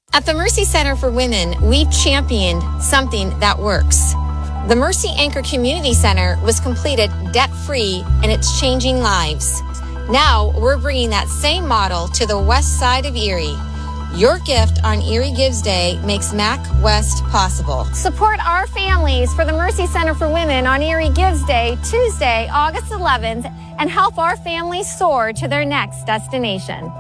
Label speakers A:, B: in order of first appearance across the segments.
A: At the Mercy Center for Women, we've championed something that works. The Mercy Anchor Community Center was completed debt-free, and it's changing lives. Now, we're bringing that same model to the west side of Erie. Your gift on Erie Gives Day makes Mac West possible.
B: Support our families for the Mercy Center for Women on Erie Gives Day, Tuesday, August 11th, and help our families soar to their next destination.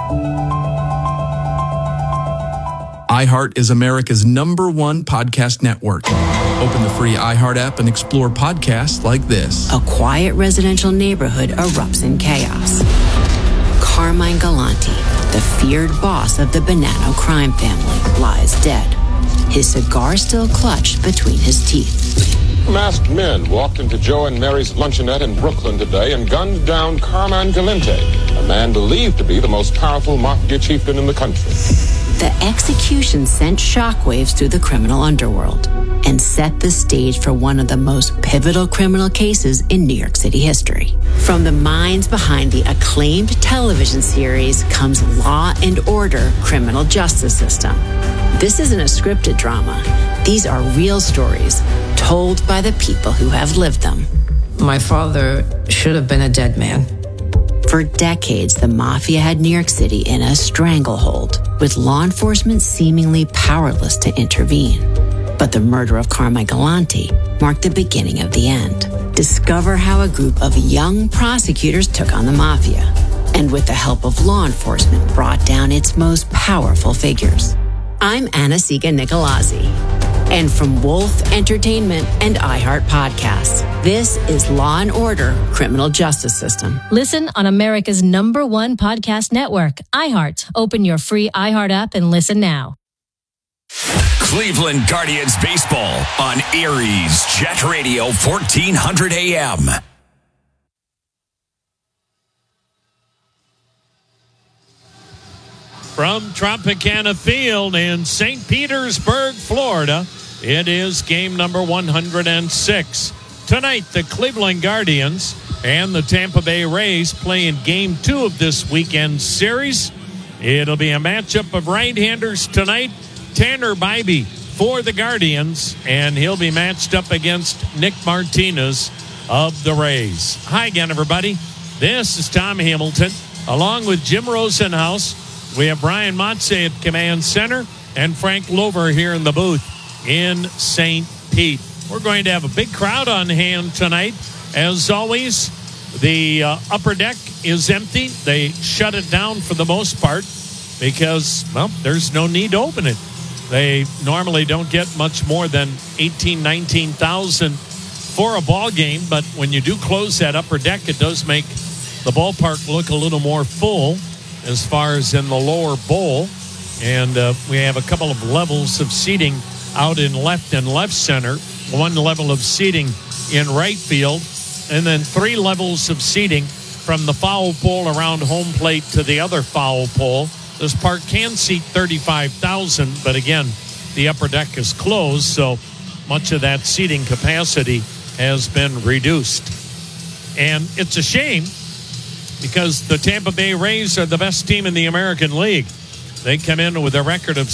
C: iHeart is America's #1 podcast network. Open the free iHeart app and explore podcasts like this.
D: A quiet residential neighborhood erupts in chaos. Carmine Galante, the feared boss of the Bonanno crime family, lies dead, his cigar still clutched between his teeth.
E: Masked men walked into Joe and Mary's luncheonette in Brooklyn today and gunned down Carmine Galante, a man believed to be the most powerful mafia chieftain in the country.
D: The execution sent shockwaves through the criminal underworld and set the stage for one of the most pivotal criminal cases in New York City history. From the minds behind the acclaimed television series comes Law and Order: Criminal Justice System. This isn't a scripted drama. These are real stories told by the people who have lived them.
F: My father should have been a dead man.
D: For decades, the mafia had New York City in a stranglehold, with law enforcement seemingly powerless to intervene. But the murder of Carmine Galante marked the beginning of the end. Discover how a group of young prosecutors took on the mafia, and with the help of law enforcement, brought down its most powerful figures. I'm Anna-Sigga Nicolazzi. And from Wolf Entertainment and iHeart Podcasts, this is Law and Order: Criminal Justice System.
G: Listen on America's #1 podcast network, iHeart. Open your free iHeart app and listen now.
H: Cleveland Guardians baseball on Erie's Jet Radio 1400 AM.
I: From Tropicana Field in St. Petersburg, Florida, it is game number 106. Tonight, the Cleveland Guardians and the Tampa Bay Rays play in game 2 of this weekend series. It'll be a matchup of right-handers tonight. Tanner Bibee for the Guardians, and he'll be matched up against Nick Martinez of the Rays. Hi again, everybody. This is Tom Hamilton, along with Jim Rosenhaus. We have Brian Motze at Command Center and Frank Lover here in the booth in St. Pete. We're going to have a big crowd on hand tonight. As always, the upper deck is empty. They shut it down for the most part because, well, there's no need to open it. They normally don't get much more than 18,000, 19,000 for a ball game, but when you do close that upper deck, it does make the ballpark look a little more full as far as in the lower bowl. And we have a couple of levels of seating out in left and left center, one level of seating in right field, and then 3 levels of seating from the foul pole around home plate to the other foul pole. This park can seat 35,000, but again, the upper deck is closed, so much of that seating capacity has been reduced. And it's a shame because the Tampa Bay Rays are the best team in the American League. They come in with a record of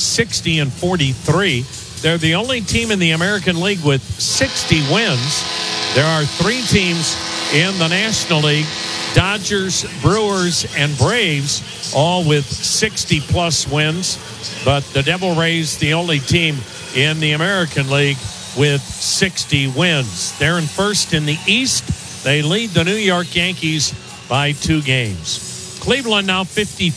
I: 60-43. They're the only team in the American League with 60 wins. There are 3 teams in the National League, Dodgers, Brewers, and Braves, all with 60-plus wins. But the Devil Rays, the only team in the American League with 60 wins. They're in first in the East. They lead the New York Yankees by 2 games. Cleveland now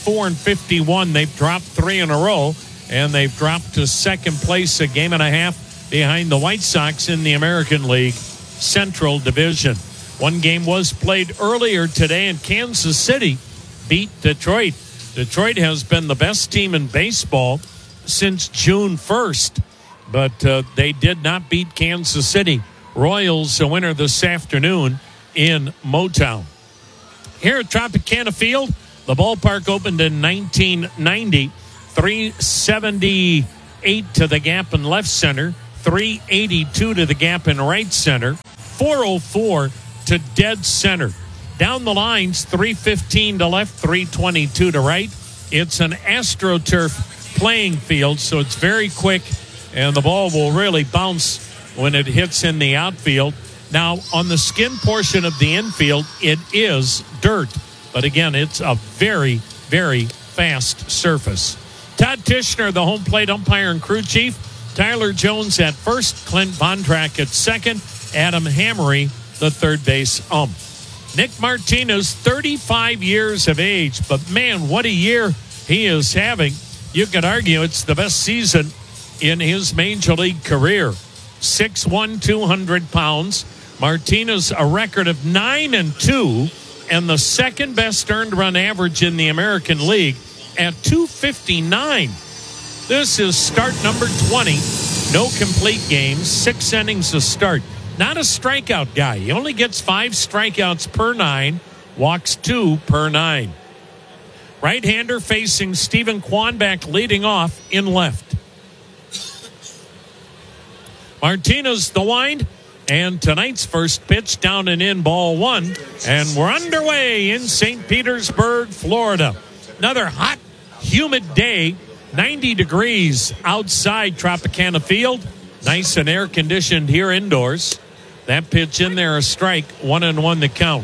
I: 54-51. They've dropped 3 in a row, and they've dropped to second place, a game and a half behind the White Sox in the American League Central Division. One game was played earlier today, and Kansas City beat Detroit. Detroit has been the best team in baseball since June 1st, but they did not beat Kansas City. Royals a winner this afternoon in Motown. Here at Tropicana Field, the ballpark opened in 1990. 378 to the gap in left center, 382 to the gap in right center, 404 to dead center. Down the lines, 315 to left, 322 to right. It's an AstroTurf playing field, so it's very quick, and the ball will really bounce when it hits in the outfield. Now, on the skin portion of the infield, it is dirt. But again, it's a very, very fast surface. Todd Tishner, the home plate umpire and crew chief. Tyler Jones at first. Clint Vondrak at second. Adam Hammery, the third base ump. Nick Martinez, 35 years of age. But, man, what a year he is having. You could argue it's the best season in his major league career. 6'1", 200 pounds. Martinez, a record of 9-2. And the second best earned run average in the American League at 259. This is start number 20. No complete games, 6 innings to start. Not a strikeout guy. He only gets 5 strikeouts per 9, walks 2 per 9. Right-hander facing Stephen Kwan back leading off in left. Martinez the wind. And tonight's first pitch down and in, ball 1. And we're underway in St. Petersburg, Florida. Another hot, humid day. 90 degrees outside Tropicana Field. Nice and air-conditioned here indoors. That pitch in there, a strike. 1-1 the count.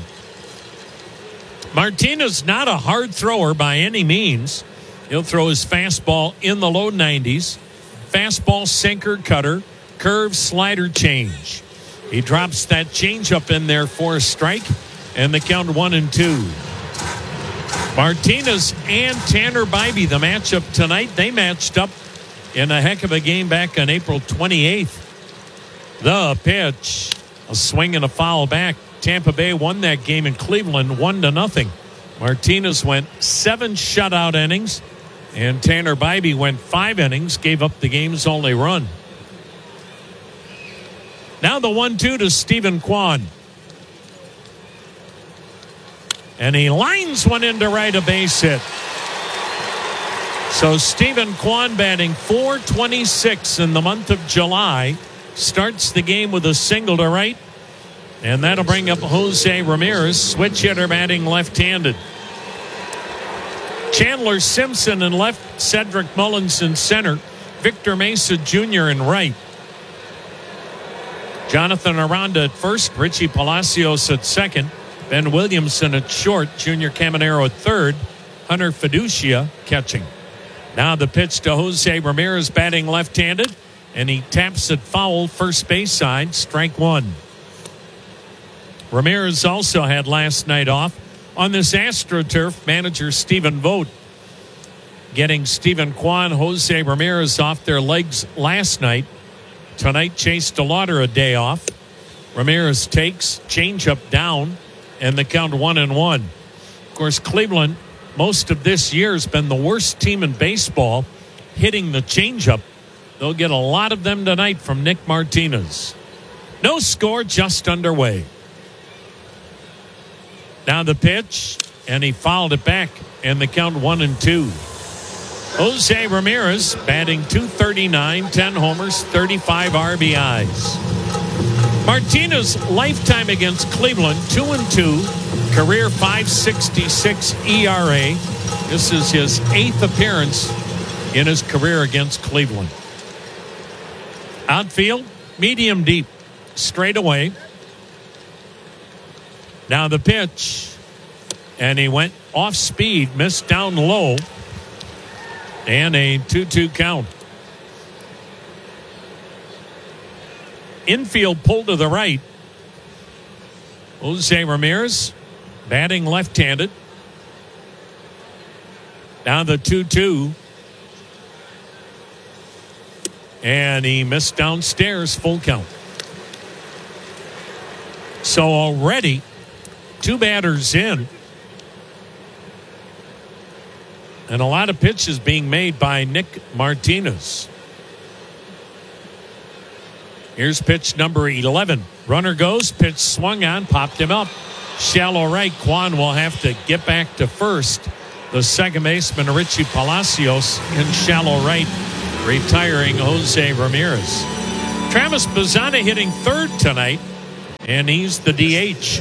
I: Martinez not a hard thrower by any means. He'll throw his fastball in the low 90s. Fastball, sinker, cutter, curve, slider, change. He drops that changeup in there for a strike, and the count 1-2. Martinez and Tanner Bybee, the matchup tonight. They matched up in a heck of a game back on April 28th. The pitch, a swing and a foul back. Tampa Bay won that game in Cleveland 1-0. Martinez went 7 shutout innings, and Tanner Bybee went 5 innings, gave up the game's only run. Now the 1-2 to Stephen Kwan. And he lines one into right, a base hit. So Stephen Kwan batting .426 in the month of July. Starts the game with a single to right. And that'll bring up Jose Ramirez, switch hitter batting left-handed. Chandler Simpson in left, Cedric Mullins in center, Victor Mesa Jr. in right. Jonathan Aranda at first, Richie Palacios at second, Ben Williamson at short, Junior Caminero at third, Hunter Fiducia catching. Now the pitch to Jose Ramirez batting left-handed, and he taps it foul first base side, strike 1. Ramirez also had last night off. On this AstroTurf, manager Stephen Vogt getting Stephen Kwan, Jose Ramirez off their legs last night. Tonight, Chase DeLauder a day off. Ramirez takes, changeup down, and the count 1-1. Of course, Cleveland, most of this year, has been the worst team in baseball hitting the changeup. They'll get a lot of them tonight from Nick Martinez. No score, just underway. Now the pitch, and he fouled it back, and the count 1-2. Jose Ramirez batting .239, 10 homers, 35 RBIs. Martinez lifetime against Cleveland, 2-2, career .566 ERA. This is his 8th appearance in his career against Cleveland. Outfield, medium deep, straight away. Now the pitch, and he went off speed, missed down low, and a 2-2 count. Infield pull to the right. Jose Ramirez batting left-handed. Now the 2-2. And he missed downstairs, full count. So already 2 batters in. And a lot of pitches being made by Nick Martinez. Here's pitch number 11. Runner goes, pitch swung on, popped him up. Shallow right, Kwan will have to get back to first. The second baseman, Richie Palacios, in shallow right, retiring Jose Ramirez. Travis Bazzana hitting third tonight, and he's the DH.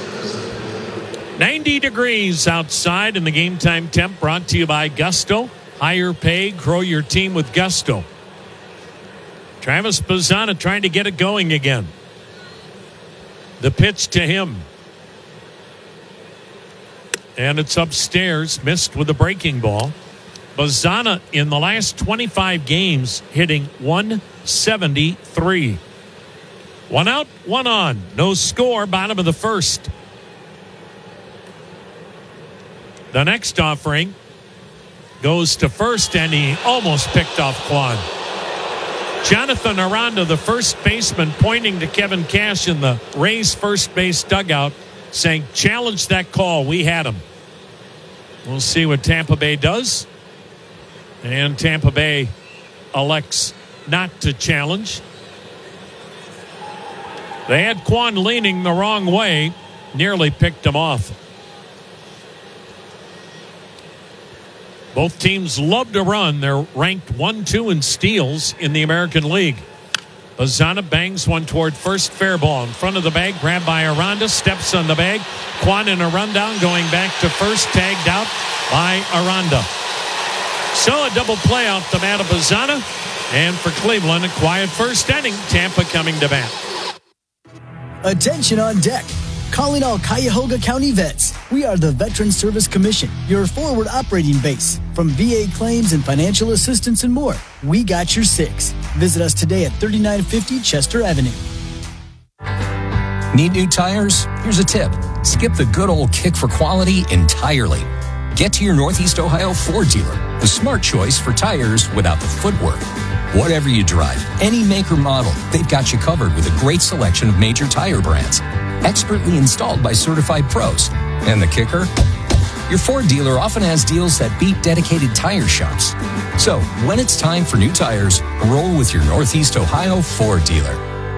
I: 90 degrees outside, and the game time temp brought to you by Gusto. higher pay, grow your team with gusto. Travis Bazzana trying to get it going again. The pitch to him. And it's upstairs, missed with a breaking ball. Bazzana in the last 25 games hitting .173. 1 out, 1 on. No score, bottom of the first. The next offering goes to first, and he almost picked off Kwan. Jonathan Aranda, the first baseman, pointing to Kevin Cash in the Rays first base dugout, saying, challenge that call. We had him. We'll see what Tampa Bay does. And Tampa Bay elects not to challenge. They had Kwan leaning the wrong way, nearly picked him off. Both teams love to run. They're ranked 1-2 in steals in the American League. Bazzana bangs one toward first, fair ball. In front of the bag, grabbed by Aranda, steps on the bag. Kwan in a rundown, going back to first, tagged out by Aranda. So a double play off the bat of Bazzana. And for Cleveland, a quiet first inning. Tampa coming to bat.
J: Attention on deck. Calling all Cuyahoga County vets. We are the Veteran Service Commission, your forward operating base. From VA claims and financial assistance and more, we got your six. Visit us today at 3950 Chester Avenue.
K: Need new tires? Here's a tip. Skip the good old kick for quality entirely. Get to your Northeast Ohio Ford dealer, the smart choice for tires without the footwork. Whatever you drive, any make or model, they've got you covered with a great selection of major tire brands. Expertly installed by certified pros. And the kicker? Your Ford dealer often has deals that beat dedicated tire shops. So, when it's time for new tires, roll with your Northeast Ohio Ford dealer.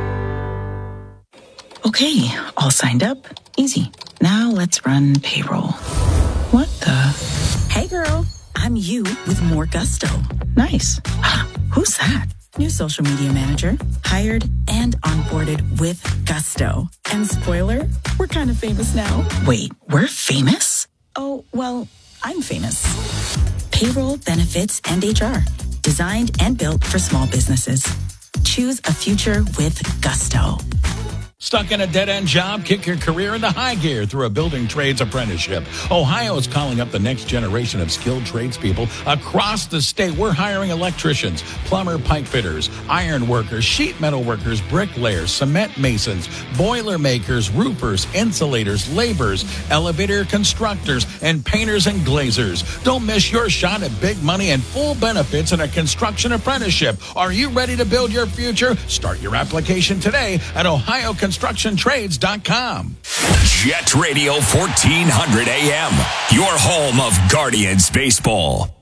L: Okay, all signed up. Easy. Now let's run payroll. What the? Hey girl, I'm you with more gusto. Nice. Who's that? New social media manager, hired and onboarded with gusto. And spoiler, we're kind of famous now. Wait, we're famous? Oh, well, I'm famous. Payroll, benefits, and HR. Designed and built for small businesses. Choose a future with gusto.
M: Stuck in a dead-end job? Kick your career into high gear through a building trades apprenticeship. Ohio is calling up the next generation of skilled tradespeople across the state. We're hiring electricians, plumber, pipe fitters, iron workers, sheet metal workers, bricklayers, cement masons, boiler makers, roofers, insulators, laborers, elevator constructors, and painters and glazers. Don't miss your shot at big money and full benefits in a construction apprenticeship. Are you ready to build your future? Start your application today at OhioConstructionTrades.com.
H: Jet Radio 1400 AM, your home of Guardians baseball.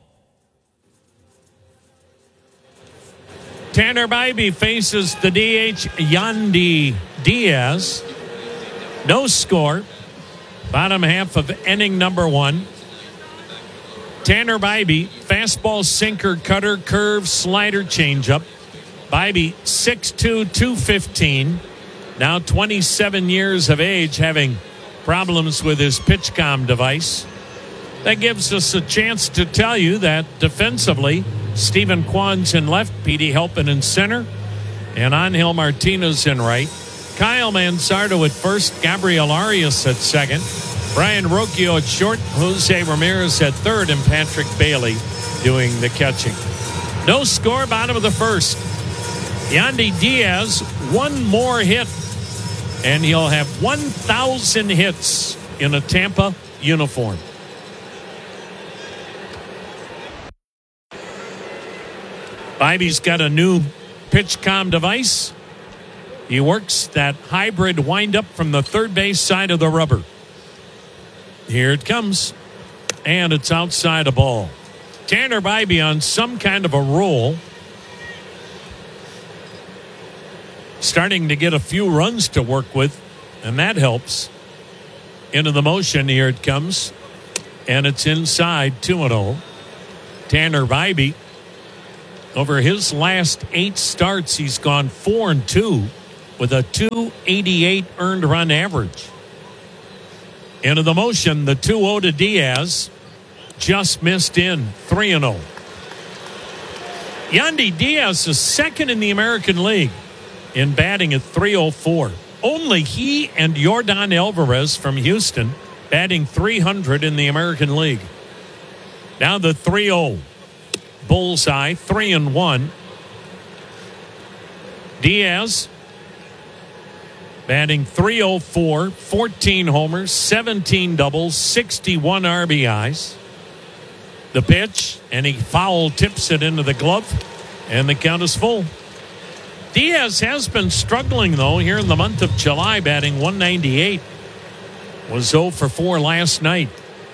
I: Tanner Bybee faces the DH Yandy Diaz. No score. Bottom half of inning number 1. Tanner Bybee, fastball, sinker, cutter, curve, slider, changeup. Bybee, 6'2", 215. Now 27 years of age, having problems with his PitchCom device. That gives us a chance to tell you that defensively, Stephen Kwan's in left, Petey Helpin in center, and Angel Martinez in right. Kyle Manzardo at first, Gabriel Arias at second, Brian Rocchio at short, Jose Ramirez at third, and Patrick Bailey doing the catching. No score, bottom of the first. Yandy Diaz, one more hit, and he'll have 1,000 hits in a Tampa uniform. Bybee's got a new PitchCom device. He works that hybrid windup from the third base side of the rubber. Here it comes, and it's outside a ball. Tanner Bybee on some kind of a roll. Starting to get a few runs to work with, and that helps. Into the motion, here it comes, and it's inside, 2-0. Tanner Bybee, over his last 8 starts, he's gone 4-2 with a 288 earned run average. Into the motion, the 2-0 to Diaz, just missed in, 3-0. Yandy Diaz is second in the American League in batting at .304. Only he and Yordan Alvarez from Houston batting .300 in the American League. Now the 3-0. Bullseye, 3-1. Diaz batting .304, 14 homers, 17 doubles, 61 RBIs. The pitch, and he foul tips it into the glove, and the count is full. Diaz has been struggling, though, here in the month of July, batting .198. Was 0 for 4 last night.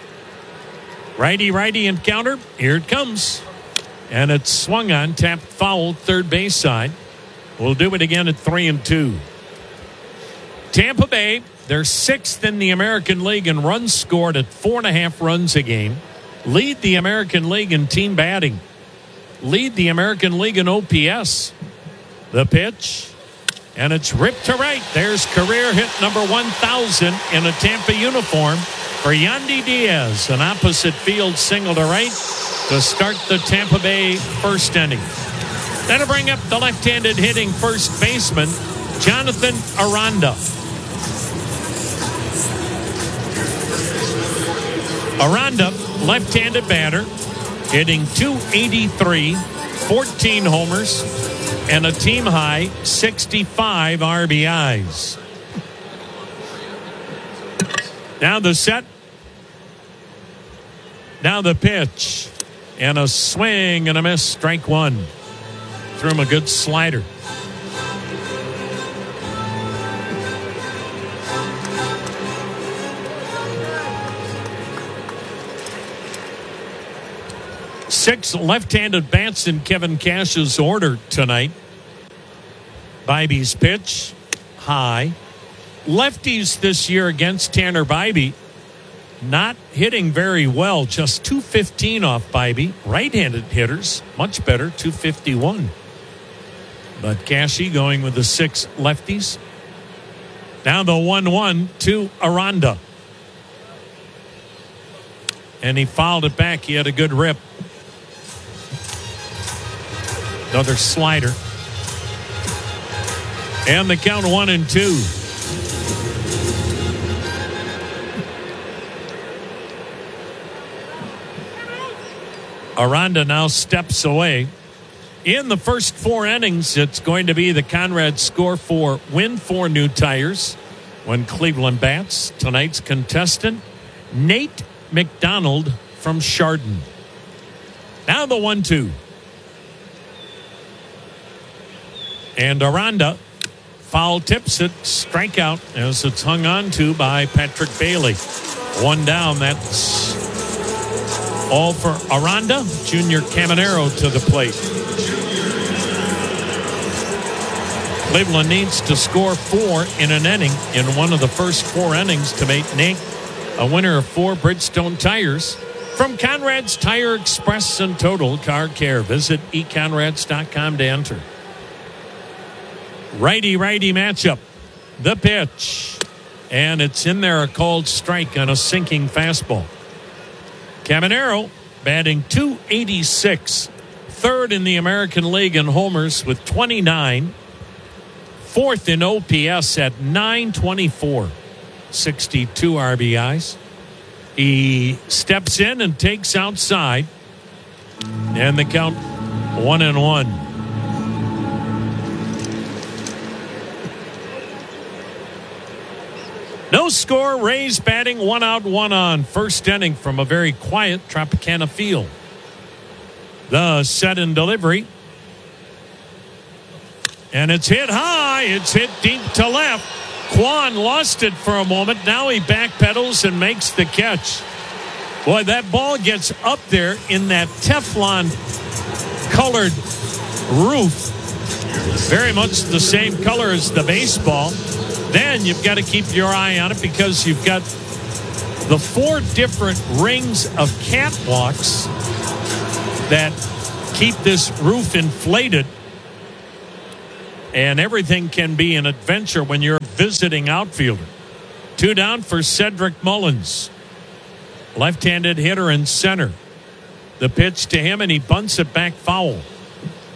I: Righty encounter. Here it comes. And it's swung on, tapped foul, third base side. We'll do it again at 3-2. Tampa Bay, they're sixth in the American League in runs scored at 4.5 runs a game. Lead the American League in team batting. Lead the American League in OPS. The pitch, and it's ripped to right. There's career hit number 1,000 in a Tampa uniform for Yandy Diaz. An opposite field single to right to start the Tampa Bay first inning. That'll bring up the left-handed hitting first baseman, Jonathan Aranda. Aranda, left-handed batter, hitting .283, 14 homers, and a team-high 65 RBIs. Now the set. Now the pitch. And a swing and a miss, strike one. Threw him a good slider. Six left-handed bats in Kevin Cash's order tonight. Bibey's pitch, high. Lefties this year against Tanner Bibey, not hitting very well. Just .215 off Bibey. Right-handed hitters, much better, .251. But Cashy going with the 6 lefties. Now the 1-1 to Aranda. And he fouled it back. He had a good rip. Another slider. And the count 1-2. Aranda now steps away. In the first 4 innings, it's going to be the Conrad score for win for new tires when Cleveland bats. Tonight's contestant, Nate McDonald from Chardon. Now the 1-2. And Aranda foul tips it, strikeout as it's hung on to by Patrick Bailey. 1 down, that's all for Aranda. Junior Caminero to the plate. Cleveland needs to score 4 in an inning in one of the first 4 innings to make Nate a winner of 4 Bridgestone tires from Conrad's Tire Express and Total Car Care. Visit econrads.com to enter. Righty-righty matchup. The pitch. And it's in there, a called strike on a sinking fastball. Caminero batting .286. Third in the American League in homers with 29. Fourth in OPS at .924. 62 RBIs. He steps in and takes outside. And the count 1-1. No score, Rays batting 1 out, 1 on. First inning from a very quiet Tropicana field. The set and delivery. And it's hit high. It's hit deep to left. Kwan lost it for a moment. Now he backpedals and makes the catch. Boy, that ball gets up there in that Teflon colored roof. Very much the same color as the baseball. Then you've got to keep your eye on it because you've got the 4 different rings of catwalks that keep this roof inflated. And everything can be an adventure when you're a visiting outfielder. 2 down for Cedric Mullins. Left-handed hitter in center. The pitch to him, and he bunts it back foul.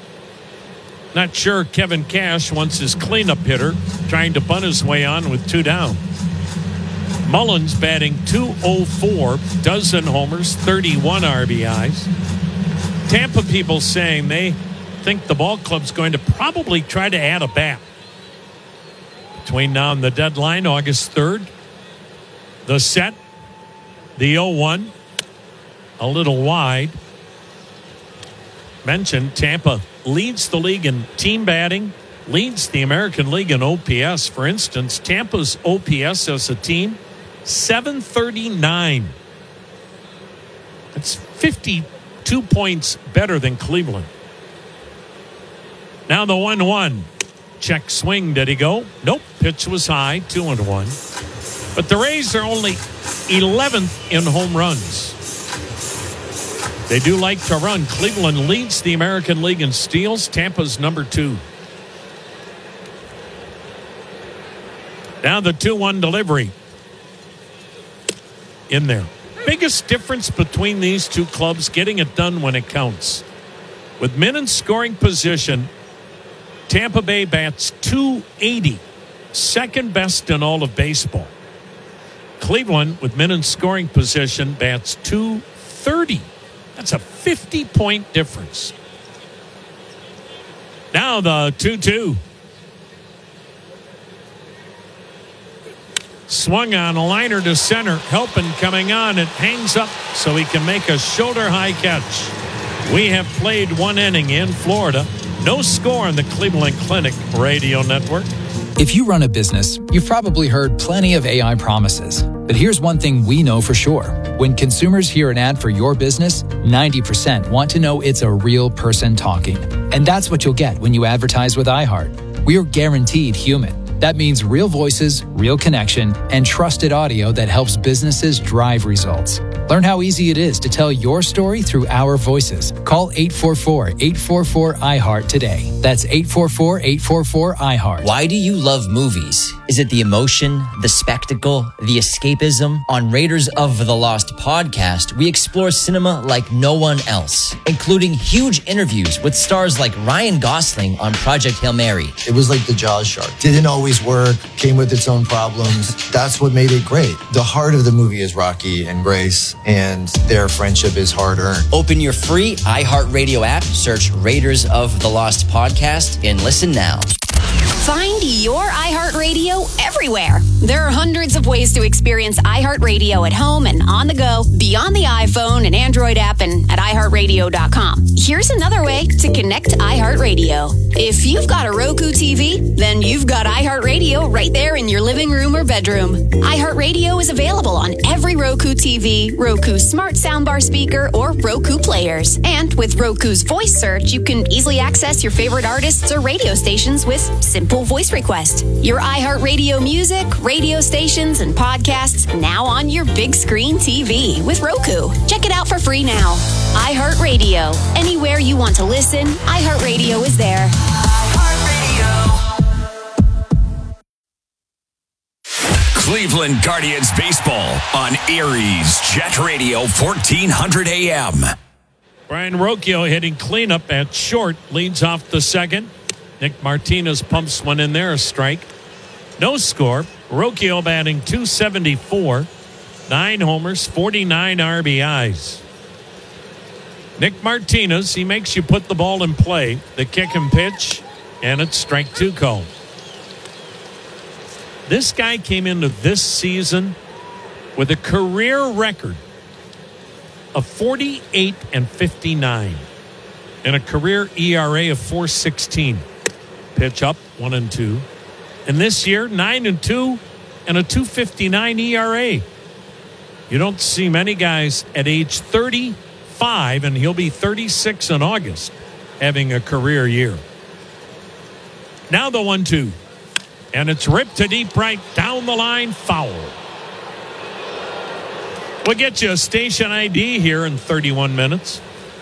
I: Not sure Kevin Cash wants his cleanup hitter trying to bunt his way on with 2 down. Mullins batting .204, dozen homers, 31 RBIs. Tampa people saying they think the ball club's going to probably try to add a bat. Between now and the deadline, August 3rd, the set, the 0-1, a little wide. Mentioned Tampa leads the league in team batting, leads the American League in OPS. For instance, Tampa's OPS as a team, 739. That's 52 points better than Cleveland. Now the 1-1. Check swing. Did he go? Nope. Pitch was high, 2-1. But the Rays are only 11th in home runs. They do like to run. Cleveland leads the American League in steals. Tampa's number 2. Now the 2-1 delivery. In there. Biggest difference between these two clubs, getting it done when it counts. With men in scoring position, Tampa Bay bats .280, second best in all of baseball. Cleveland, with men in scoring position, bats .230. That's a 50-point difference. Now the 2-2. Swung on a liner to center. Helping coming on. It hangs up so he can make a shoulder-high catch. We have played 1 inning in Florida. No score on the Cleveland Clinic Radio Network.
N: If you run a business, you've probably heard plenty of AI promises. But here's one thing we know for sure. When consumers hear an ad for your business, 90% want to know it's a real person talking. And that's what you'll get when you advertise with iHeart. We're guaranteed human. That means real voices, real connection, and trusted audio that helps businesses drive results. Learn how easy it is to tell your story through our voices. Call 844-844-iHeart today. That's 844-844-iHeart.
O: Why do you love movies? Is it the emotion, the spectacle, the escapism? On Raiders of the Lost podcast, we explore cinema like no one else, including huge interviews with stars like Ryan Gosling on Project Hail Mary.
P: It was like the Jaws shark. Didn't always work, came with its own problems. That's what made it great. The heart of the movie is Rocky and Grace, and their friendship is hard-earned.
O: Open your free iHeartRadio app, search Raiders of the Lost podcast, and listen now.
Q: Find your iHeartRadio everywhere. There are hundreds of ways to experience iHeartRadio at home and on the go, beyond the iPhone and Android app and at iHeartRadio.com. Here's another way to connect to iHeartRadio. If you've got a Roku TV, then you've got iHeartRadio right there in your living room or bedroom. iHeartRadio is available on every Roku TV, Roku Smart Soundbar speaker, or Roku players. And with Roku's voice search, you can easily access your favorite artists or radio stations with simple voice request. Your iHeartRadio music, radio stations, and podcasts now on your big screen TV with Roku. Check it out for free now. iHeartRadio. Anywhere you want to listen, iHeartRadio is there.
H: Cleveland Guardians baseball on Erie's Jet Radio 1400 AM.
I: Brian Rocchio hitting cleanup at short, leads off the second. Nick Martinez pumps one in there, a strike. No score. Rocchio batting .274, 9 homers, 49 RBIs. Nick Martinez, he makes you put the ball in play. The kick and pitch, and it's strike 2 call. This guy came into this season with a career record of 48-59 and a career ERA of 4.16. Pitch up, 1-2. And this year, 9-2 and a 2.59 ERA. You don't see many guys at age 35, and he'll be 36 in August, having a career year. Now the 1-2. And it's ripped to deep right, down the line, foul. We'll get you a station ID here in 31 minutes.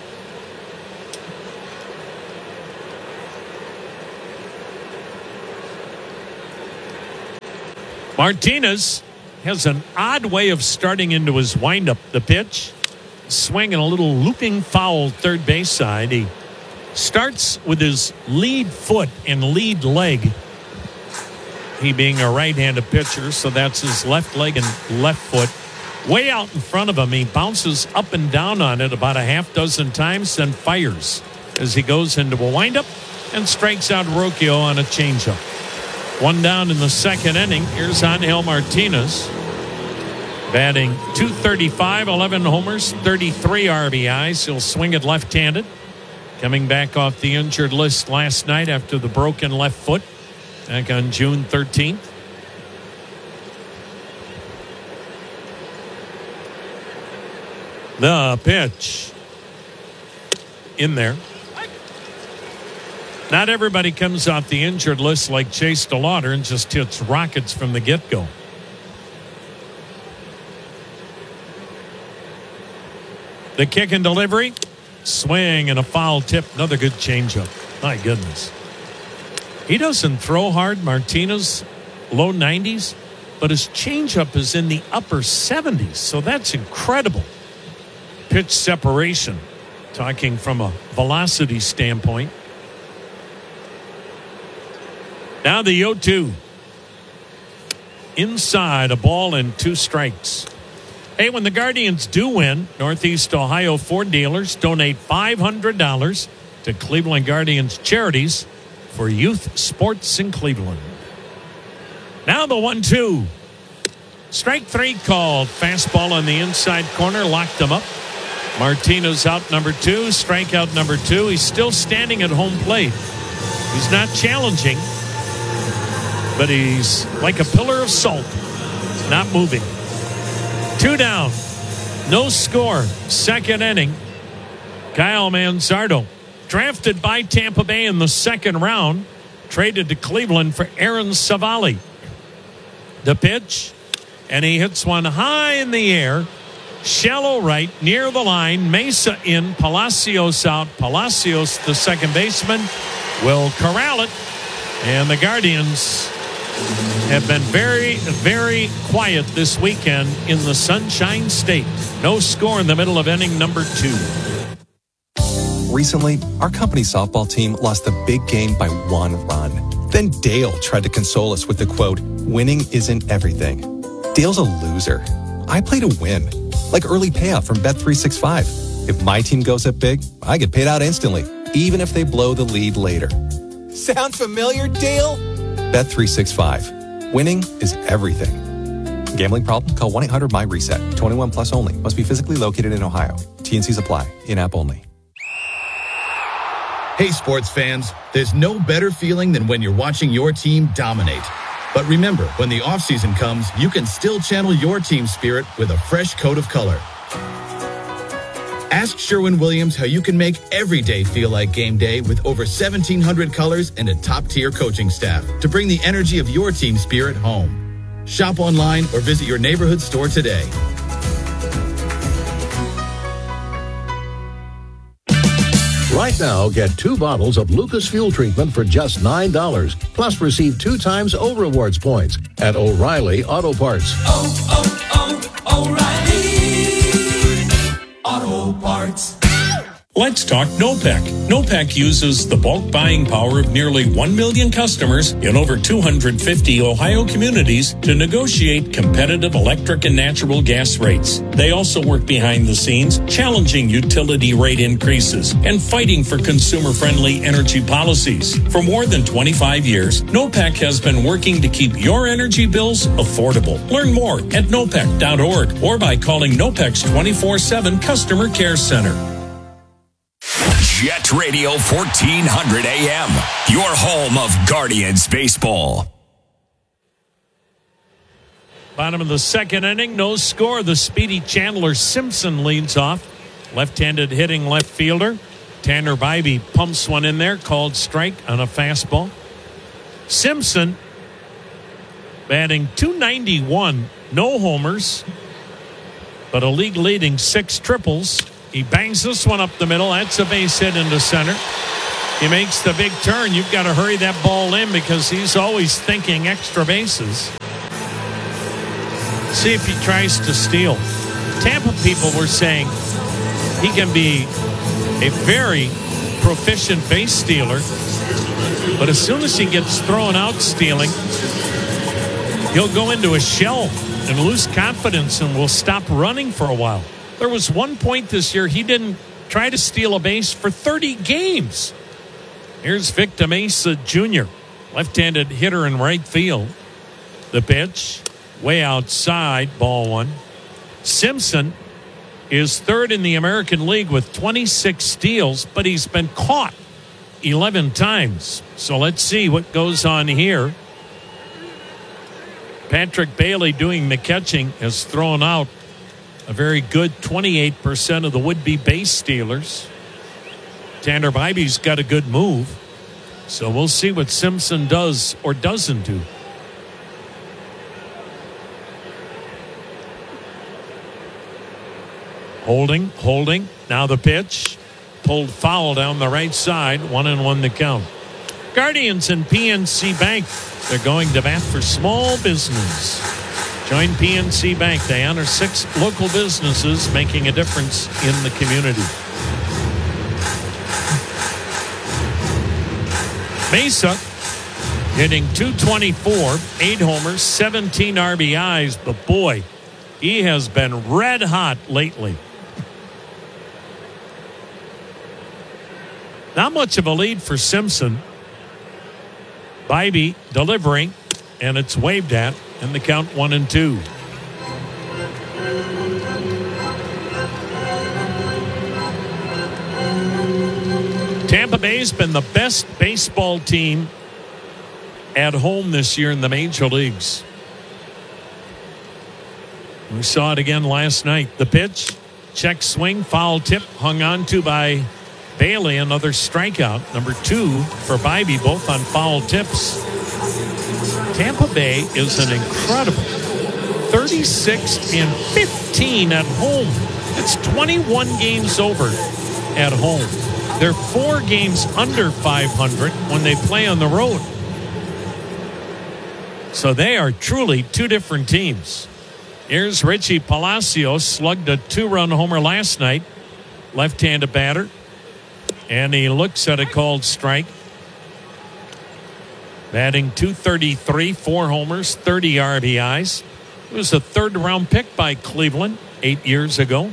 I: Martinez has an odd way of starting into his windup. The pitch, swinging a little looping foul third base side. He Starts with his lead foot and lead leg. He being a right-handed pitcher, so that's his left leg and left foot. Way out in front of him, he bounces up and down on it about a half dozen times, then fires as he goes into a windup and strikes out Rocchio on a changeup. One down in the second inning. Here's Angel Martinez. Batting .235, 11 homers, 33 RBIs. He'll swing it left-handed. Coming back off the injured list last night after the broken left foot. Back on June 13th. The pitch. In there. Not everybody comes off the injured list like Chase DeLauder and just hits rockets from the get-go. The kick and delivery. Swing and a foul tip. Another good changeup. My goodness. He doesn't throw hard, Martinez, low 90s, but his changeup is in the upper 70s, so that's incredible. Pitch separation, talking from a velocity standpoint. Now the 0-2. Inside, a ball and 2 strikes. Hey, when the Guardians do win, Northeast Ohio Ford dealers donate $500 to Cleveland Guardians charities for youth sports in Cleveland. Now the 1-2. Strike 3 called. Fastball on the inside corner. Locked him up. Martinez out number 2. Strikeout number 2. He's still standing at home plate. He's not challenging, but he's like a pillar of salt. Not moving. 2 down. No score. Second inning. Kyle Manzardo, drafted by Tampa Bay in the second round, traded to Cleveland for Aaron Savali. The pitch, and he hits one high in the air, shallow right, near the line. Mesa in, Palacios out. Palacios, the second baseman, will corral it. And the Guardians have been very, very quiet this weekend in the Sunshine State. No score in the middle of inning number 2.
R: Recently, our company softball team lost the big game by 1 run. Then Dale tried to console us with the quote, "Winning isn't everything." Dale's a loser. I play to win, like early payout from Bet365. If my team goes up big, I get paid out instantly, even if they blow the lead later. Sound familiar, Dale? Bet365. Winning is everything. Gambling problem? Call 1-800-MY-RESET. 21 plus only. Must be physically located in Ohio. T&Cs apply. In-app only.
S: Hey, sports fans, there's no better feeling than when you're watching your team dominate. But remember, when the offseason comes, you can still channel your team spirit with a fresh coat of color. Ask Sherwin-Williams how you can make every day feel like game day with over 1,700 colors and a top-tier coaching staff to bring the energy of your team spirit home. Shop online or visit your neighborhood store today.
T: Right now, get 2 bottles of Lucas Fuel Treatment for just $9. Plus, receive 2 times O-Rewards points at O'Reilly Auto Parts.
H: O'Reilly Auto Parts.
I: Let's talk NOPEC. NOPEC uses the bulk buying power of nearly 1 million customers in over 250 Ohio communities to negotiate competitive electric and natural gas rates. They also work behind the scenes, challenging utility rate increases and fighting for consumer-friendly energy policies. For more than 25 years, NOPEC has been working to keep your energy bills affordable. Learn more at nopec.org or by calling NOPEC's 24/7 Customer Care Center.
H: Jet Radio 1400 AM, your home of Guardians baseball.
I: Bottom of the second inning, no score. The speedy Chandler Simpson leads off. Left-handed hitting left fielder. Tanner Bybee pumps one in there, called strike on a fastball. Simpson batting .291, no homers, but a league-leading 6 triples. He bangs this one up the middle. That's a base hit into center. He makes the big turn. You've got to hurry that ball in because he's always thinking extra bases. See if he tries to steal. Tampa people were saying he can be a very proficient base stealer. But as soon as he gets thrown out stealing, he'll go into a shell and lose confidence and will stop running for a while. There was one point this year he didn't try to steal a base for 30 games. Here's Victor Mesa Jr., left-handed hitter in right field. The pitch, way outside, ball one. Simpson is third in the American League with 26 steals, but he's been caught 11 times. So let's see what goes on here. Patrick Bailey doing the catching has thrown out a very good 28% of the would-be base stealers. Tanner Bybee's got a good move. So we'll see what Simpson does or doesn't do. Holding. Now the pitch. Pulled foul down the right side. 1-1 the count. Guardians and PNC Bank. They're going to bat for small business. Join PNC Bank. They honor 6 local businesses making a difference in the community. Mesa hitting .224, 8 homers, 17 RBIs, but boy, he has been red hot lately. Not much of a lead for Simpson. Bybee delivering, and it's waved at, and the count 1-2. Tampa Bay's been the best baseball team at home this year in the major leagues. We saw it again last night. The pitch, check swing, foul tip, hung on to by Bailey. Another strikeout. Number 2 for Bybee, both on foul tips. Tampa Bay is an incredible 36-15 at home. It's 21 games over at home. They're 4 games under 500 when they play on the road. So they are truly 2 different teams. Here's Richie Palacios, slugged a 2-run homer last night. Left-handed batter. And he looks at a called strike. Batting .233, 4 homers, 30 RBIs. It was a 3rd-round pick by Cleveland 8 years ago.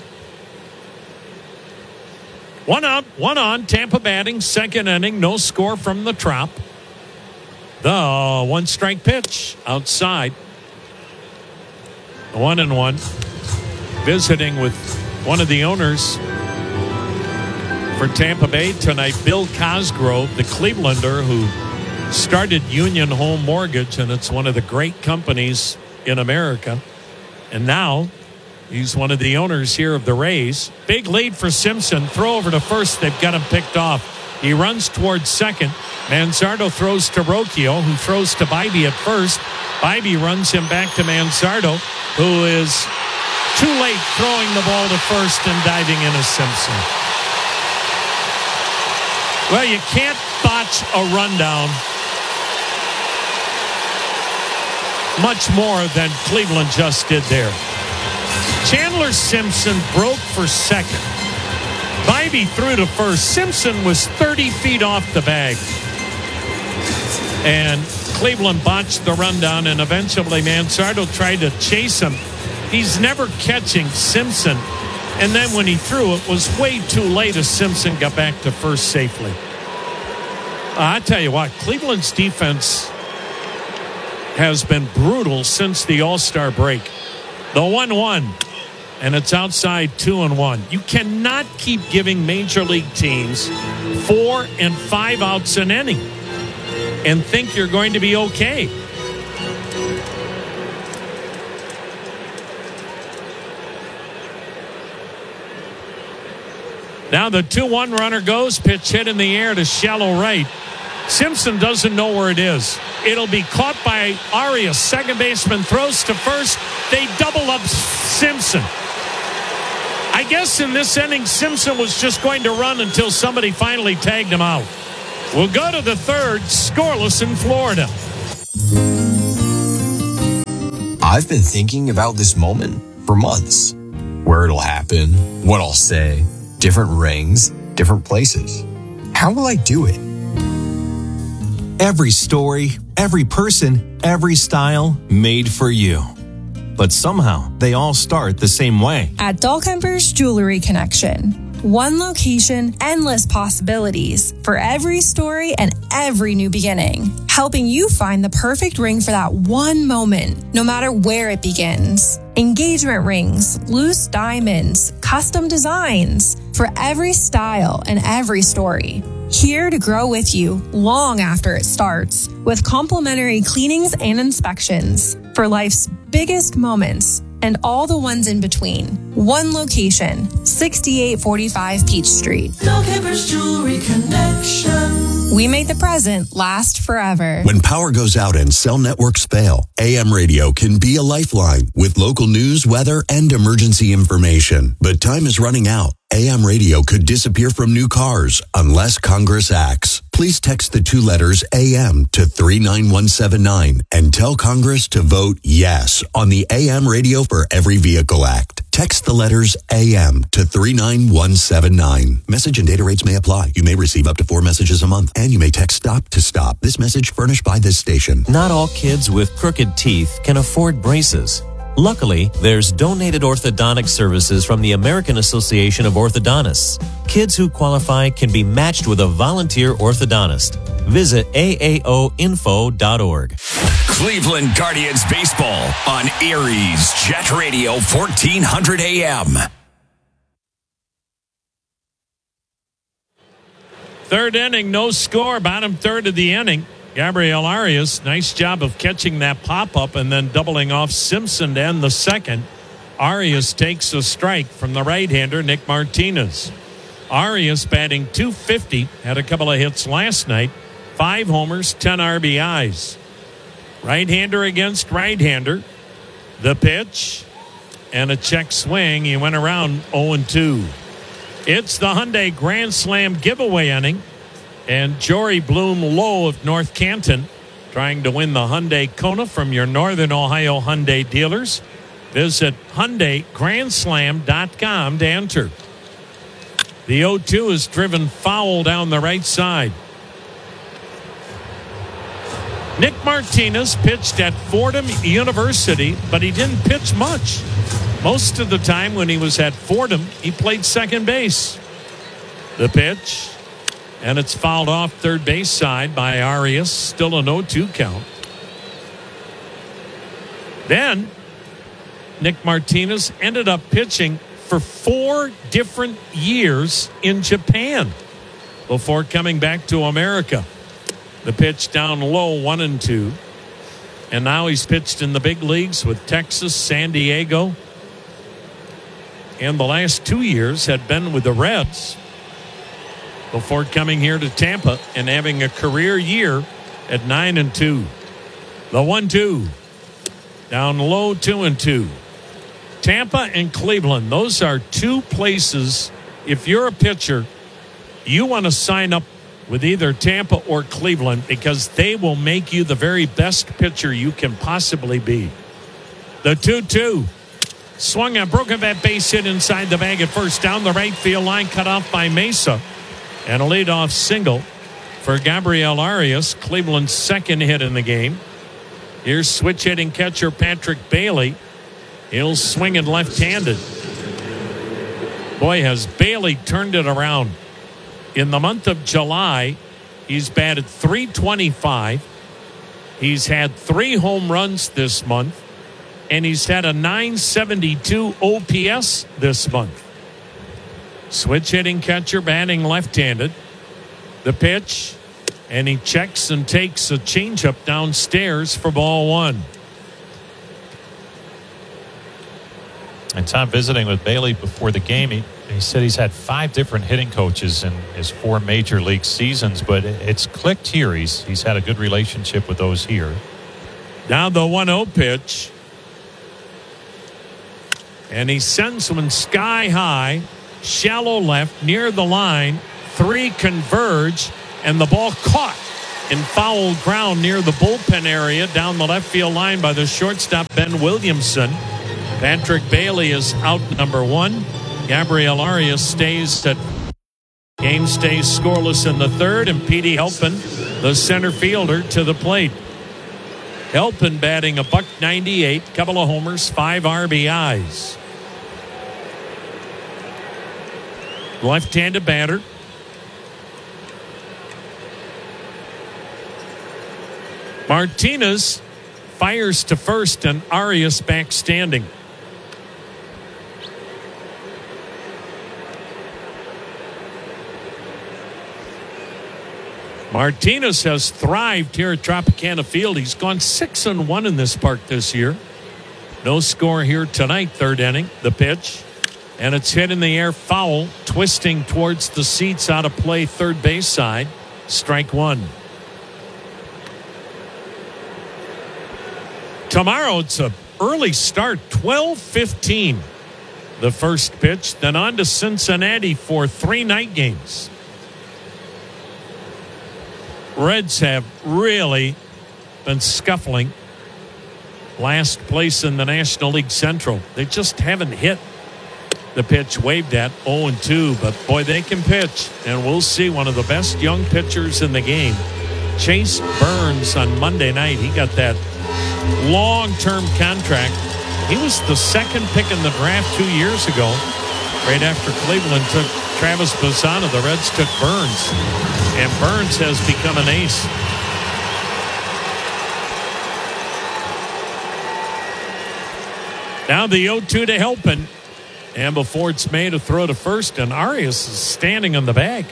I: 1 out, 1 on. Tampa batting, 2nd inning. No score from the Trop. The 1-strike pitch outside. 1-1. Visiting with one of the owners for Tampa Bay tonight, Bill Cosgrove, the Clevelander who started Union Home Mortgage, and it's one of the great companies in America. And now he's one of the owners here of the Rays. Big lead for Simpson. Throw over to first. They've got him picked off. He runs towards second. Manzardo throws to Rocchio, who throws to Bybee at first. Bybee runs him back to Manzardo, who is too late throwing the ball to first and diving in as Simpson. Well, you can't botch a rundown much more than Cleveland just did there. Chandler Simpson broke for second. Bybee threw to first. Simpson was 30 feet off the bag. And Cleveland botched the rundown, and eventually Manzardo tried to chase him. He's never catching Simpson. And then when he threw, it was way too late as Simpson got back to first safely. I tell you what, Cleveland's defense has been brutal since the All-Star break. The 1-1, and it's outside 2-1. You cannot keep giving major league teams 4 and 5 outs an inning and think you're going to be okay. Now the 2-1 runner goes, pitch hit in the air to shallow right. Simpson doesn't know where it is. It'll be caught by Arias. Second baseman throws to first. They double up Simpson. I guess in this inning, Simpson was just going to run until somebody finally tagged him out. We'll go to the third, scoreless in Florida.
U: I've been thinking about this moment for months. Where it'll happen, what I'll say, different rings, different places.
A: how will I do it? Every story, every person, every style made for you. But somehow they all start the same way.
V: At Dahlkemper's Jewelry Connection. One location, endless possibilities for every story and every new beginning. Helping you find the perfect ring for that one moment, no matter where it begins. Engagement rings, loose diamonds, custom designs for every style and every story. Here to grow with you long after it starts with complimentary cleanings and inspections for life's biggest moments and all the ones in between. One location, 6845 Peach Street.
W: Dahlkemper's Jewelry Connection.
V: We make the present last forever.
X: When power goes out and cell networks fail, AM radio can be a lifeline with local news, weather, and emergency information. But time is running out. AM radio could disappear from new cars unless Congress acts. Please text the 2 letters AM to 39179 and tell Congress to vote yes on the AM Radio for Every Vehicle Act. Text the letters AM to 39179. Message and data rates may apply. You may receive up to 4 messages a month, and you may text STOP to STOP. This message furnished by this station.
Y: Not all kids with crooked teeth can afford braces. Luckily, there's donated orthodontic services from the American Association of Orthodontists. Kids who qualify can be matched with a volunteer orthodontist. Visit aaoinfo.org.
H: Cleveland Guardians baseball on Erie's Jet Radio 1400 AM.
I: Third inning, no score. Bottom third of the inning. Gabriel Arias, nice job of catching that pop-up and then doubling off Simpson to end the second. Arias takes a strike from the right-hander, Nick Martinez. Arias batting .250, had a couple of hits last night. 5 homers, 10 RBIs. Right-hander against right-hander. The pitch and a check swing. He went around 0-2. It's the Hyundai Grand Slam giveaway inning. And Jory Bloom Lowe of North Canton trying to win the Hyundai Kona from your Northern Ohio Hyundai dealers. Visit HyundaiGrandSlam.com to enter. The 0-2 is driven foul down the right side. Nick Martinez pitched at Fordham University, but he didn't pitch much. Most of the time when he was at Fordham, he played second base. The pitch. And it's fouled off third base side by Arias. Still an 0-2 count. Then Nick Martinez ended up pitching for 4 different years in Japan before coming back to America. The pitch down low, 1-2. And now he's pitched in the big leagues with Texas, San Diego. And the last 2 years had been with the Reds, before coming here to Tampa and having a career year at 9-2. The 1-2. Down low, 2-2. Tampa and Cleveland, those are 2 places. If you're a pitcher, you want to sign up with either Tampa or Cleveland because they will make you the very best pitcher you can possibly be. The 2-2. Swung and broken that base hit inside the bag at first. Down the right field line, cut off by Mesa. And a leadoff single for Gabriel Arias, Cleveland's second hit in the game. Here's switch hitting catcher Patrick Bailey. He'll swing it left-handed. Boy, has Bailey turned it around. In the month of July, he's batted .325. He's had 3 home runs this month, and he's had a .972 OPS this month. Switch hitting catcher batting left-handed. The pitch, and he checks and takes a changeup downstairs for ball 1.
Z: And Tom, visiting with Bailey before the game, he said he's had 5 different hitting coaches in his 4 major league seasons, but it's clicked here. He's had a good relationship with those here.
I: Now the 1-0 pitch. And he sends one sky high. Shallow left, near the line. 3 converge, and the ball caught in foul ground near the bullpen area down the left field line by the shortstop Ben Williamson. Patrick Bailey is out number 1. Gabriel Arias stays at Game stays scoreless in the third, and Petey Helpin, the center fielder, to the plate. Helpin batting $198, couple of homers, 5 RBIs. Left-handed batter. Martinez fires to first, and Arias back standing. Martinez has thrived here at Tropicana Field. He's gone 6-1 in this park this year. No score here tonight, third inning. The pitch. And it's hit in the air, foul, twisting towards the seats, out of play, third base side. Strike one. Tomorrow, it's an early start, 12:15. The first pitch, then on to Cincinnati for 3 night games. Reds have really been scuffling. Last place in the National League Central. They just haven't hit. The pitch waved at 0-2, but boy, they can pitch. And we'll see one of the best young pitchers in the game. Chase Burns on Monday night. He got that long-term contract. He was the second pick in the draft 2 years ago. Right after Cleveland took Travis Bassano, the Reds took Burns. And Burns has become an ace. Now the 0-2 to Helpin. And before it's made, a throw to first, and Arias is standing on the bag.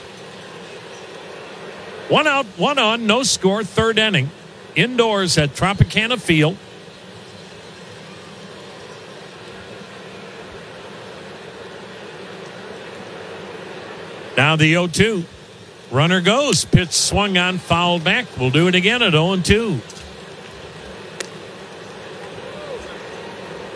I: 1 out, 1 on, no score, third inning. Indoors at Tropicana Field. Now the 0-2. Runner goes. Pitch swung on, fouled back. We'll do it again at 0-2.